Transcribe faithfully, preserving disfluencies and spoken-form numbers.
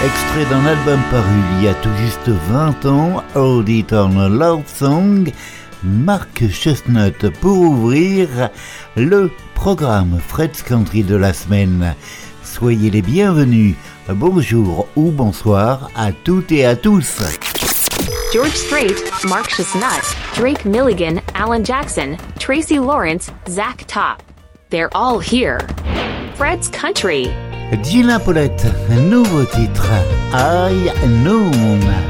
Extrait d'un album paru il y a tout juste vingt ans, Hold It on a Love Song, Mark Chestnut pour ouvrir le programme Fred's Country de la semaine. Soyez les bienvenus, bonjour ou bonsoir à toutes et à tous. George Strait, Mark Chestnut, Drake Milligan, Alan Jackson, Tracy Lawrence, Zach Top. They're all here. Fred's Country. Gina Paulette, nouveau titre, I Know.